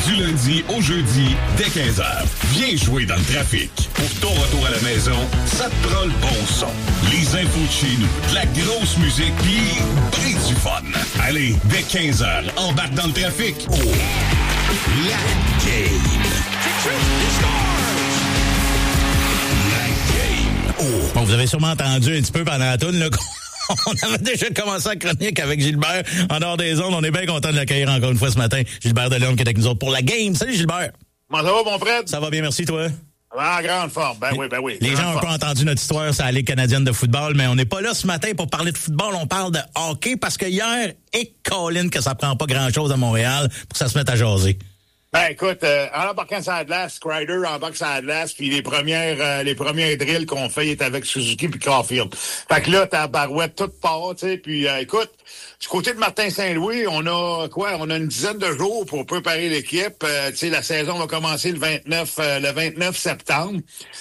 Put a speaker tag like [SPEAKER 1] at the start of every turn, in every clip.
[SPEAKER 1] Du lundi au jeudi, dès 15h. Viens jouer dans le trafic. Pour ton retour à la maison, ça te prend le bon son. Les infos de chez nous, de la grosse musique, pis ben du fun. Allez, dès 15h, embarque dans le trafic. Oh, la game. La game. Oh.
[SPEAKER 2] Bon, vous avez sûrement entendu un petit peu pendant la toune, là, on avait déjà commencé la chronique avec Gilbert en dehors des ondes. On est bien content de l'accueillir encore une fois ce matin. Gilbert Delorme qui est avec nous autres pour la game. Salut Gilbert.
[SPEAKER 3] Comment ça va, mon Fred?
[SPEAKER 2] Ça va bien, merci, toi.
[SPEAKER 3] En grande forme, ben oui.
[SPEAKER 2] Les gens ont pas entendu notre histoire sur la Ligue canadienne de football, mais on n'est pas là ce matin pour parler de football. On parle de hockey parce que hier, Colin, que ça prend pas grand-chose à Montréal pour que ça se mette à jaser.
[SPEAKER 3] Ben écoute, en embarquant sur la glace, Crider embarque sur la glace, puis les premières drills qu'on fait est avec Suzuki puis Caulfield. Fait que là, ta barouette toute part, tu sais, puis écoute, du côté de Martin Saint-Louis, on a une dizaine de jours pour préparer l'équipe. Tu sais, la saison va commencer le 29 septembre.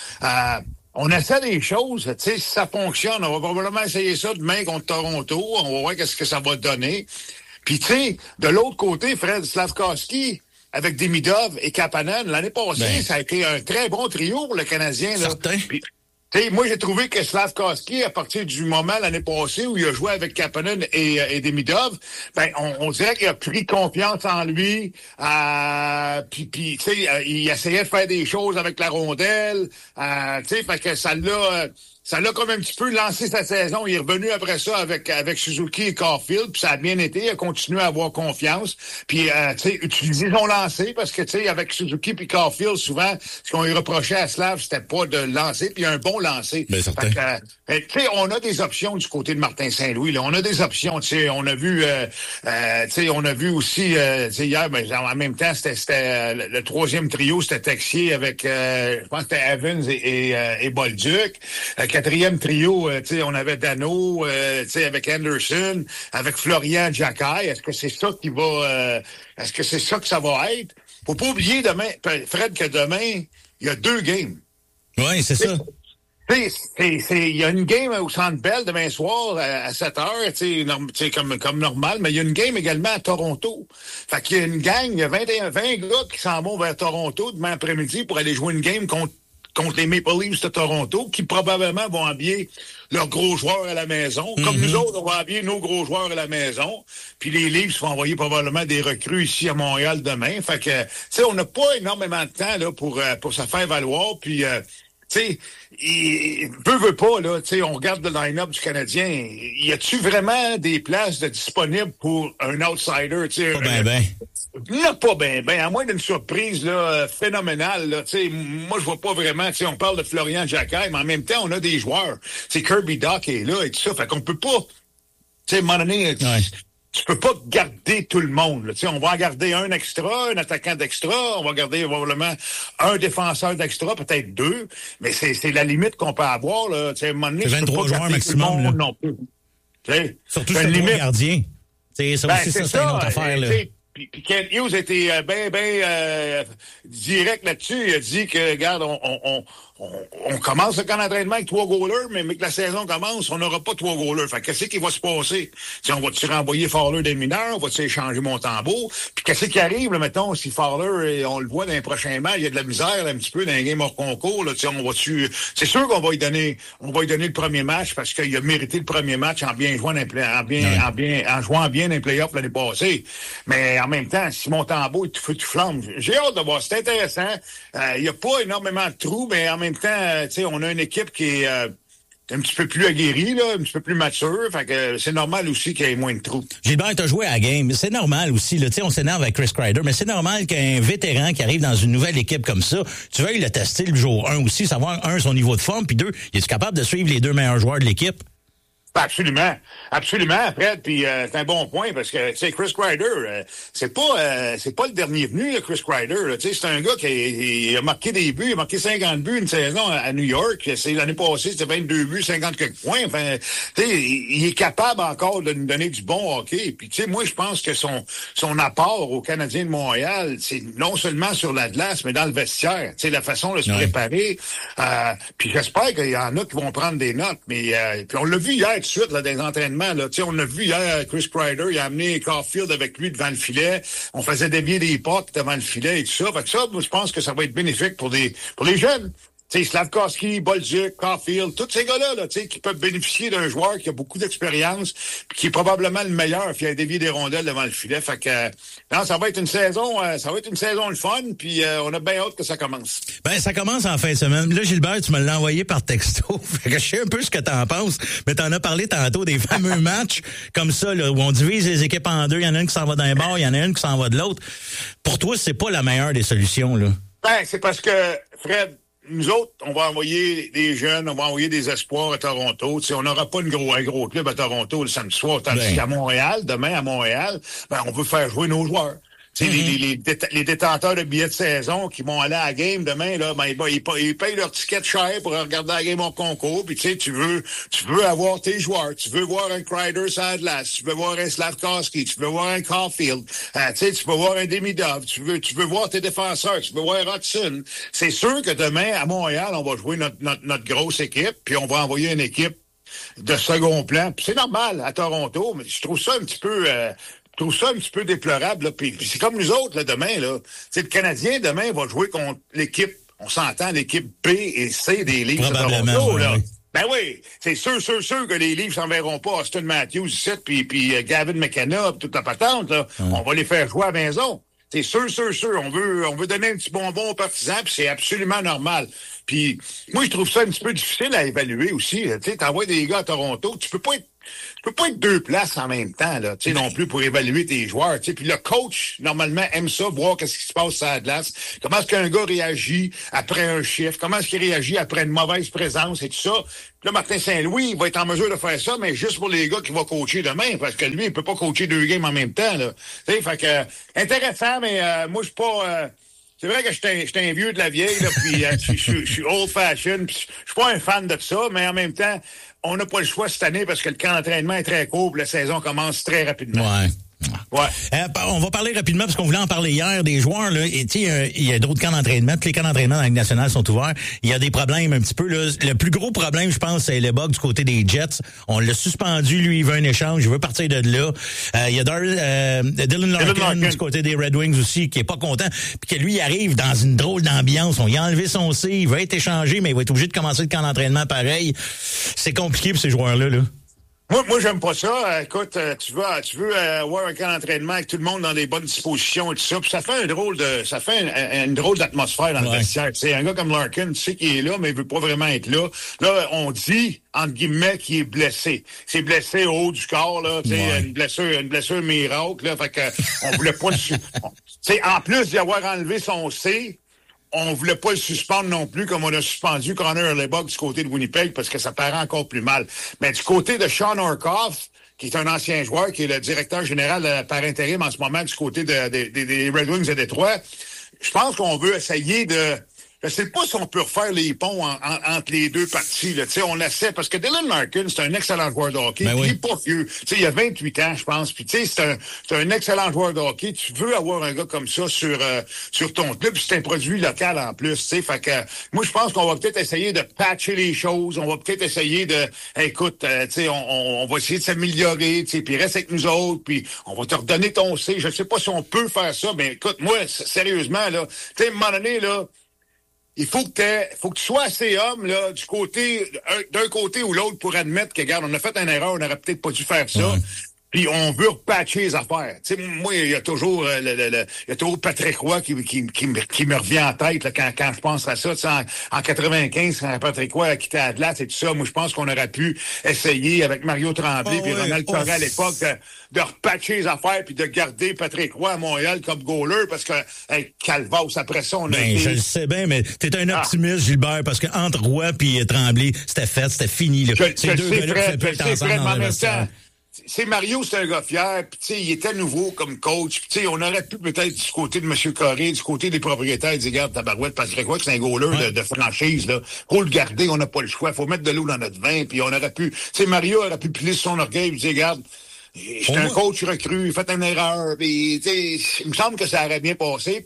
[SPEAKER 3] On essaie des choses, tu sais, si ça fonctionne, on va probablement essayer ça demain contre Toronto. On va voir qu'est-ce que ça va donner. Puis tu sais, de l'autre côté, Fred Slavkovski, avec Demidov et Kapanen, l'année passée, ça a été un très bon trio pour le Canadien. Là.
[SPEAKER 2] Certain.
[SPEAKER 3] Puis, moi, j'ai trouvé que Slavkovski, à partir du moment l'année passée où il a joué avec Kapanen et Demidov, ben on dirait qu'il a pris confiance en lui. Puis tu sais, il essayait de faire des choses avec la rondelle. Tu sais, fait que ça l'a comme un petit peu lancé sa saison. Il est revenu après ça avec Suzuki et Caulfield, puis ça a bien été. Il a continué à avoir confiance. Puis, tu sais, utiliser son lancer, parce que, tu sais, avec Suzuki et Caulfield, souvent, ce qu'on lui reprochait à Slav, c'était pas de lancer, puis un bon lancer.
[SPEAKER 2] Bien certain.
[SPEAKER 3] Tu sais, on a des options du côté de Martin Saint-Louis. Là. On a des options, tu sais. On a vu, aussi, tu sais, hier, ben, en même temps, c'était le troisième trio, c'était Texier avec, je pense que c'était Evans et Bolduc. Quatrième trio, tu sais, on avait Dano, tu sais, avec Anderson, avec Florian Jacquet. Est-ce que c'est ça qui va, est-ce que c'est ça que ça va être? Faut pas oublier demain, Fred, que demain, il y a 2 games.
[SPEAKER 2] Oui, c'est ça.
[SPEAKER 3] Il y a une game au Centre Bell demain soir à 7h, tu sais, comme normal, mais il y a une game également à Toronto. Fait qu'il y a une gang, il y a 20 gars qui s'en vont vers Toronto demain après-midi pour aller jouer une game contre les Maple Leafs de Toronto, qui probablement vont habiller leurs gros joueurs à la maison. Comme nous autres, on va habiller nos gros joueurs à la maison. Puis les Leafs vont envoyer probablement des recrues ici à Montréal demain. Fait que, tu sais, on n'a pas énormément de temps là pour se faire valoir. Puis, tu sais, veut pas, là, tu sais, on regarde le line-up du Canadien. Y a-tu vraiment des places disponibles pour un outsider, tu sais?
[SPEAKER 2] Pas ben.
[SPEAKER 3] Non, pas ben. À moins d'une surprise, là, phénoménale, là, tu sais, moi, je vois pas vraiment, tu sais, on parle de Florian Jacquet, mais en même temps, on a des joueurs. C'est Kirby Dach est là et tout ça. Fait qu'on peut pas, tu sais, à un moment donné, tu peux pas garder tout le monde. Tu sais, on va en garder un extra, un attaquant d'extra, on va garder probablement un défenseur d'extra, peut-être 2, mais c'est la limite qu'on peut avoir. Là. Tu sais, à un moment donné,
[SPEAKER 2] c'est 23 joueurs maximum. Là.
[SPEAKER 3] Non plus. Tu sais,
[SPEAKER 2] surtout sur le gardien. C'est ça aussi,
[SPEAKER 3] c'est
[SPEAKER 2] c'est une autre affaire. Là.
[SPEAKER 3] Puis Kent Hughes a été bien direct là-dessus. Il a dit que, regarde, on commence le camp d'entraînement avec 3 goalers, mais que la saison commence, on n'aura pas 3 goalers. Fait qu'est-ce qui va se passer? T'sais, on va-tu renvoyer Fowler des mineurs? On va-tu échanger Montembeault? Puis qu'est-ce qui arrive, là, mettons, si Fowler, on le voit dans les prochains matchs, il y a de la misère, là, un petit peu, dans les games hors concours, là, on va-tu... C'est sûr qu'on va lui donner le premier match parce qu'il a mérité le premier match en bien jouant en jouant bien dans les playoffs l'année passée. Mais en même temps, si Montembeault est tout feu, tout flamme, j'ai hâte de voir. C'est intéressant. Il n'y a pas énormément de trous, mais en même temps, tu sais, on a une équipe qui est un petit peu plus aguerrie, là, un petit peu plus mature. Fait que c'est normal aussi qu'il y ait moins de trous.
[SPEAKER 2] Gilbert, t'as joué à la game. C'est normal aussi, là. Tu sais, on s'énerve avec Chris Kreider, mais c'est normal qu'un vétéran qui arrive dans une nouvelle équipe comme ça, tu veuilles le tester le jour 1 aussi, savoir, son niveau de forme, puis 2, es-tu capable de suivre les 2 meilleurs joueurs de l'équipe?
[SPEAKER 3] Absolument, Fred. Puis c'est un bon point parce que tu sais Chris Kreider, c'est pas le dernier venu, là, Chris Kreider. Tu sais, c'est un gars qui a marqué des buts, il a marqué 50 buts une saison à New York. C'est l'année passée, c'était 22 buts, 50 quelques points. Enfin, tu sais, il est capable encore de nous donner du bon hockey. Puis tu sais, moi je pense que son apport aux Canadiens de Montréal, c'est non seulement sur la glace, mais dans le vestiaire. Tu sais, la façon de se préparer. Puis j'espère qu'il y en a qui vont prendre des notes. Mais puis on l'a vu hier. de suite là, dans les entraînements. Là. On a vu hier Chris Kreider, il a amené Caulfield avec lui devant le filet. On faisait dévier des potes devant le filet et tout ça. Fait que ça, moi, je pense que ça va être bénéfique pour les jeunes. T'sais, Slavkovski, Bolduc, Caulfield, tous ces gars-là, là, qui peuvent bénéficier d'un joueur qui a beaucoup d'expérience, qui est probablement le meilleur, qui a dévié des rondelles devant le filet. Fait que non, ça va être une saison le fun, puis on a bien hâte que ça commence.
[SPEAKER 2] Ben, ça commence en fin de semaine. Là, Gilbert, tu me l'as envoyé par texto. Fait que je sais un peu ce que t'en penses, mais t'en as parlé tantôt des fameux matchs comme ça, là, où on divise les équipes en deux. Il y en a une qui s'en va d'un bord, il y en a une qui s'en va de l'autre. Pour toi, c'est pas la meilleure des solutions, là.
[SPEAKER 3] Ben, c'est parce que, Fred, nous autres, on va envoyer des jeunes, on va envoyer des espoirs à Toronto. T'sais, on n'aura pas un gros club à Toronto le samedi soir, tandis qu'à Montréal, demain à Montréal, ben, on veut faire jouer nos joueurs. Les détenteurs de billets de saison qui vont aller à la game demain, là, ben, ils payent leur ticket cher pour regarder la game au concours. Puis tu veux avoir tes joueurs. Tu veux voir un Kreider sans glace. Tu veux voir un Slavkovski. Tu veux voir un Caulfield. Tu veux voir un Demidov. Tu veux voir tes défenseurs. Tu veux voir Hudson. C'est sûr que demain, à Montréal, on va jouer notre grosse équipe. Puis on va envoyer une équipe de second plan. Puis c'est normal à Toronto, mais je trouve ça un petit peu... Je trouve ça un petit peu déplorable. Là. Puis c'est comme nous autres, là, demain. Là. Le Canadien, demain, va jouer contre l'équipe, on s'entend, l'équipe B et C des Leafs de Toronto. Là. Oui. Ben oui, c'est sûr que les Leafs s'enverront pas Austin Matthews ici, puis Gavin McKenna, toute la patente. Là. On va les faire jouer à la maison. C'est sûr. On veut donner un petit bonbon aux partisans, puis c'est absolument normal. Puis moi, je trouve ça un petit peu difficile à évaluer aussi. Tu sais, t'envoies des gars à Toronto, tu peux pas être deux places en même temps, là, tu sais, non plus pour évaluer tes joueurs, tu sais. Puis le coach, normalement, aime ça, voir qu'est-ce qui se passe sur la glace. Comment est-ce qu'un gars réagit après un chiffre? Comment est-ce qu'il réagit après une mauvaise présence et tout ça? Puis là, Martin Saint-Louis, il va être en mesure de faire ça, mais juste pour les gars qu'il va coacher demain, parce que lui, il peut pas coacher deux games en même temps, là. Tu sais, fait que, intéressant, mais moi, je suis pas... c'est vrai que j'étais un vieux de la vieille, là, puis je suis old-fashioned, puis je suis pas un fan de ça, mais en même temps, on n'a pas le choix cette année parce que le camp d'entraînement est très court, la saison commence très rapidement. Ouais.
[SPEAKER 2] On va parler rapidement parce qu'on voulait en parler hier des joueurs là. Et tu sais, il y a d'autres camps d'entraînement. Tous les camps d'entraînement dans la Ligue nationale sont ouverts. Il y a des problèmes un petit peu là. Le plus gros problème, je pense, c'est Lebog du côté des Jets. On l'a suspendu. Lui, il veut un échange. Il veut partir de là. Il y a Dylan Larkin du côté des Red Wings aussi qui est pas content. Puis que lui, il arrive dans une drôle d'ambiance. On y a enlevé son C. Il va être échangé, mais il va être obligé de commencer le camp d'entraînement pareil. C'est compliqué pour ces joueurs-là, là.
[SPEAKER 3] Moi, j'aime pas ça. Écoute, tu veux avoir un camp d'entraînement avec tout le monde dans des bonnes dispositions et tout ça. Puis ça fait une drôle d'atmosphère dans le vestiaire. C'est un gars comme Larkin, tu sais qu'il est là, mais il veut pas vraiment être là. Là, on dit, entre guillemets, qu'il est blessé. C'est blessé au haut du corps, là. Tu sais, une blessure miracle, là. Fait que, on voulait pas en plus d'y avoir enlevé son C, on voulait pas le suspendre non plus, comme on a suspendu Connor Hellebuyck du côté de Winnipeg, parce que ça paraît encore plus mal. Mais du côté de Sean Orkoff, qui est un ancien joueur, qui est le directeur général par intérim en ce moment du côté des Red Wings de Détroit, je pense qu'on veut essayer de... Je sais pas si on peut refaire les ponts entre les deux parties. Là. On essaie, parce que Dylan Larkin, c'est un excellent joueur de hockey. Il est pas vieux. Il a 28 ans, je pense. Puis c'est un excellent joueur de hockey. Tu veux avoir un gars comme ça sur ton club. C'est un produit local en plus. Fait que moi, je pense qu'on va peut-être essayer de patcher les choses. On va peut-être essayer de... écoute, on va essayer de s'améliorer, puis reste avec nous autres, puis on va te redonner ton C. Je sais pas si on peut faire ça, mais écoute, moi, sérieusement, là, à un moment donné, là, il faut que tu sois assez homme, là, d'un côté ou l'autre pour admettre que, regarde, on a fait une erreur, on n'aurait peut-être pas dû faire ça. Puis on veut repatcher les affaires. Tu sais, moi, il y a toujours Patrick Roy qui me revient en tête là, quand je pense à ça. Tu sais, en 95, quand Patrick Roy a quitté Atlas et tout ça, moi je pense qu'on aurait pu essayer avec Mario Tremblay puis Ronald Corral à l'époque de repatcher les affaires puis de garder Patrick Roy à Montréal comme goaler parce que Calvados, après ça, on a été...
[SPEAKER 2] Je le sais bien, mais t'es un optimiste, Gilbert, parce que entre Roy puis Tremblay, c'était fini. Là.
[SPEAKER 3] Ces deux gars-là qui être ensemble dans le vestiaire. C'est Mario, c'est un gars fier, puis il était nouveau comme coach, puis on aurait pu peut-être du côté de M. Corré, du côté des propriétaires, dire, regarde, tabarouette, Patrick Roy, c'est un goaler de franchise, là. Faut le garder, on n'a pas le choix, faut mettre de l'eau dans notre vin, puis on aurait pu, Mario aurait pu plier son orgueil, puis dire, regarde, j'étais un coach recru, il fait une erreur, puis il me semble que ça aurait bien passé, puis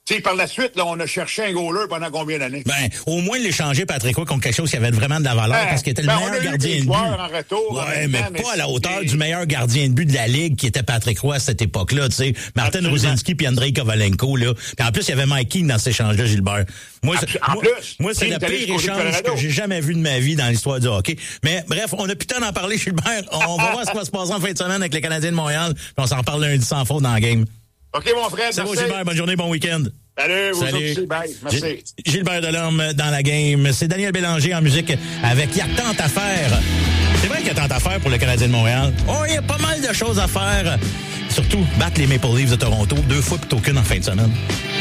[SPEAKER 3] Tu sais, par la suite, là, on a cherché un goaler pendant combien d'années?
[SPEAKER 2] Ben, au moins l'échanger, Patrick Roy, contre quelque chose qui avait vraiment de la valeur, parce qu'il était le meilleur gardien de but.
[SPEAKER 3] En retour,
[SPEAKER 2] ouais, mais pas à la hauteur du meilleur gardien de but de la Ligue, qui était Patrick Roy à cette époque-là, tu sais. Martin Ruzinski puis Andrei Kovalenko, là. Puis en plus, il y avait Mike King dans cet échange-là, Gilbert. Moi, c'est le pire échange que j'ai jamais vu de ma vie dans l'histoire du hockey. Mais bref, on a plus de temps d'en parler, Gilbert. On va voir ce qui va se passer en fin de semaine avec les Canadiens de Montréal, puis on s'en reparle lundi sans faute dans la game.
[SPEAKER 3] OK, mon frère,
[SPEAKER 2] c'est bon, Gilbert. Bonne journée, bon week-end.
[SPEAKER 3] Salut, vous aussi, bye. Merci.
[SPEAKER 2] Gilbert Delorme dans la game. C'est Daniel Bélanger en musique avec « Y'a tant à faire ». C'est vrai qu'il y a tant à faire pour le Canadien de Montréal. Oh, il y a pas mal de choses à faire. Surtout, battre les Maple Leafs de Toronto 2 fois plutôt qu'une en fin de semaine.